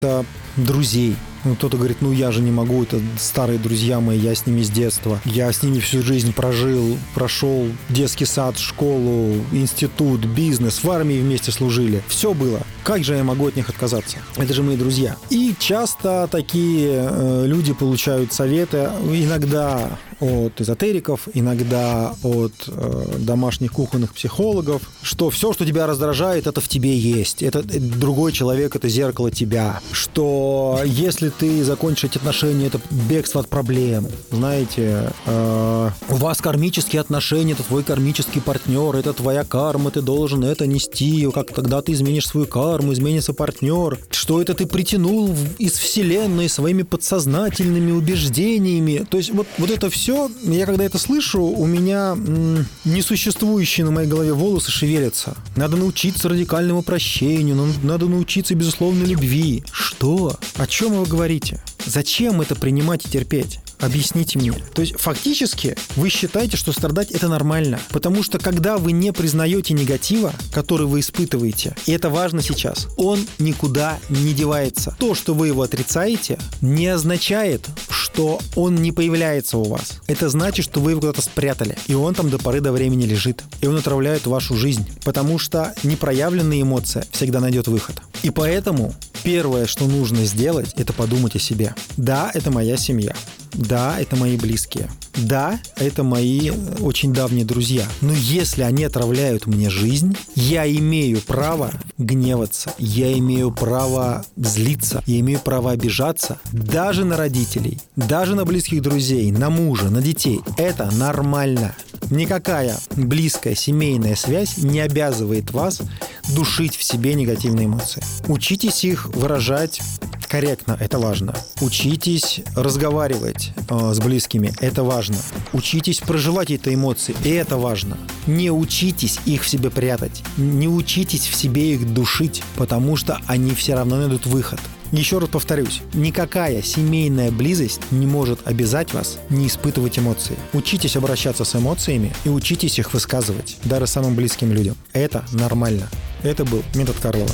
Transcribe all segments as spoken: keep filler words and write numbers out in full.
друзей. Ну, кто-то говорит, ну я же не могу, это старые друзья мои, я с ними с детства. Я с ними всю жизнь прожил, прошел детский сад, школу, институт, бизнес, в армии вместе служили. Все было. Как же я могу от них отказаться? Это же мои друзья. И часто такие э, люди получают советы, иногда от эзотериков, иногда от э, домашних кухонных психологов, что все, что тебя раздражает, это в тебе есть. Это, это другой человек, это зеркало тебя. Что если ты закончишь эти отношения, это бегство от проблем. Знаете, э, у вас кармические отношения, это твой кармический партнер, это твоя карма, ты должен это нести. Как тогда ты изменишь свою карму, изменится партнер. Что это ты притянул из вселенной своими подсознательными убеждениями. То есть вот, вот это все. Я когда это слышу, у меня м, несуществующие на моей голове волосы шевелятся. Надо научиться радикальному прощению, надо научиться безусловной любви. Что? О чем вы говорите? Зачем это принимать и терпеть? Объясните мне. То есть фактически вы считаете, что страдать это нормально. Потому что когда вы не признаете негатива, который вы испытываете, и это важно сейчас, он никуда не девается. То, что вы его отрицаете, не означает, что он не появляется у вас. Это значит, что вы его куда-то спрятали, и он там до поры до времени лежит. И он отравляет вашу жизнь. Потому что непроявленная эмоция всегда найдет выход. И поэтому первое, что нужно сделать, это подумать о себе. Да, это моя семья. Да, это мои близкие. Да, это мои очень давние друзья. Но если они отравляют мне жизнь, я имею право гневаться, я имею право злиться, я имею право обижаться даже на родителей, даже на близких друзей, на мужа, на детей. Это нормально. Никакая близкая семейная связь не обязывает вас душить в себе негативные эмоции. Учитесь их выражать корректно, это важно. Учитесь разговаривать э, с близкими, это важно. Учитесь проживать эти эмоции, и это важно. Не учитесь их в себе прятать, не учитесь в себе их душить, потому что они все равно найдут выход. Еще раз повторюсь, никакая семейная близость не может обязать вас не испытывать эмоции. Учитесь обращаться с эмоциями и учитесь их высказывать, даже самым близким людям. Это нормально. Это был Метод Карлова.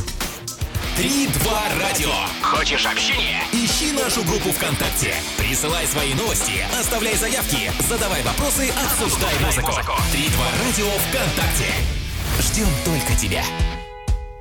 три два радио. Хочешь общения? Ищи нашу группу ВКонтакте. Присылай свои новости, оставляй заявки, задавай вопросы, обсуждай музыку. три два радио ВКонтакте. Ждем только тебя.